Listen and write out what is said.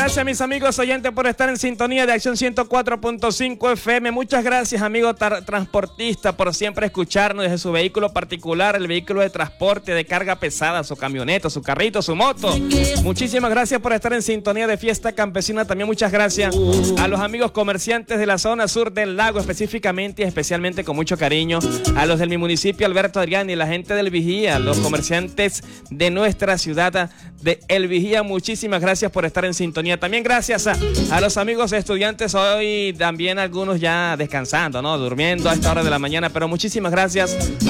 gracias, mis amigos oyentes, por estar en sintonía de Acción 104.5 FM. Muchas gracias, amigo transportista, por siempre escucharnos desde su vehículo particular, el vehículo de transporte de carga pesada, su camioneta, su carrito, su moto. Muchísimas gracias por estar en sintonía de Fiesta Campesina. También muchas gracias a los amigos comerciantes de la zona sur del lago, específicamente y especialmente con mucho cariño a los de mi municipio, Alberto Adrián, y la gente del Vigía, los comerciantes de nuestra ciudad de El Vigía. Muchísimas gracias por estar en sintonía. También gracias a los amigos estudiantes, hoy también algunos ya descansando, ¿no? Durmiendo a esta hora de la mañana, pero muchísimas gracias